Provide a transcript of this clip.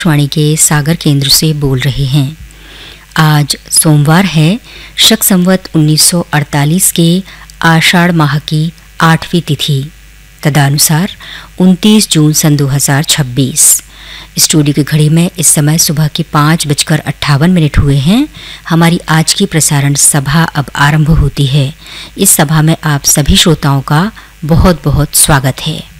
आकाशवाणी के सागर केंद्र से बोल रहे हैं। आज सोमवार है, शक संवत 1948 के आषाढ़ माह की 8वीं तिथि, तदनुसार 29 जून सन 2026। स्टूडियो की घड़ी में इस समय सुबह के 5:58 हुए हैं। हमारी आज की प्रसारण सभा अब आरंभ होती है। इस सभा में आप सभी श्रोताओं का बहुत बहुत स्वागत है।